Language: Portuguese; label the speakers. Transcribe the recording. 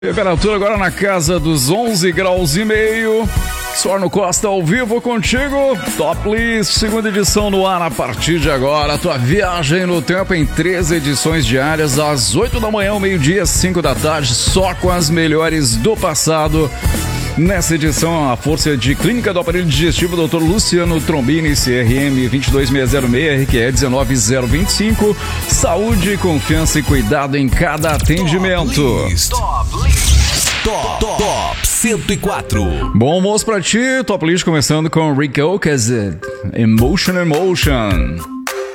Speaker 1: Temperatura agora na casa dos 11 graus e meio. Sorno Costa ao vivo contigo. Top List, segunda edição no ar a partir de agora. Tua viagem no tempo em 13 edições diárias, às 8 da manhã, ao meio-dia, 5 da tarde, só com as melhores do passado. Nessa edição, a força de Clínica do Aparelho Digestivo, Dr. Luciano Trombini, CRM 22606, RQE 19025. Saúde, confiança e cuidado em cada atendimento.
Speaker 2: Top 104.
Speaker 1: Bom almoço pra ti, Top List começando com Rick Ocasek, Emotion.